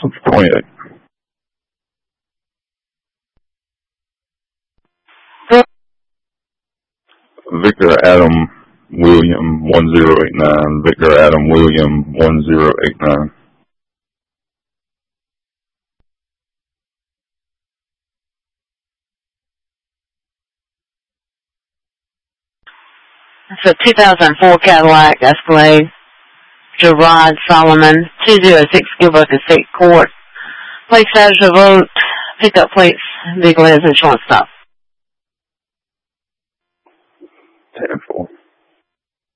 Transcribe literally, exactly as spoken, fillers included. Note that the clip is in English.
twenty-eight. Victor Adam William one zero eight nine. Victor Adam William one zero eight nine. It's a two thousand four Cadillac Escalade. Gerard Solomon, two oh six Gilbert Estate Court. Place as a vote. Pickup plates, vehicle has insurance stop.